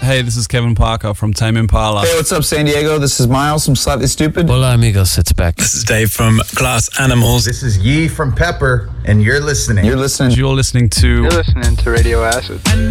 Hey, this is Kevin Parker from Tame Impala. Hey, what's up, San Diego? This is Miles from Slightly Stupid. Hola, amigos. It's Beck. This is Dave from Glass Animals. This is Yee from Pepper, and you're listening. You're listening You're listening to Radio Acid.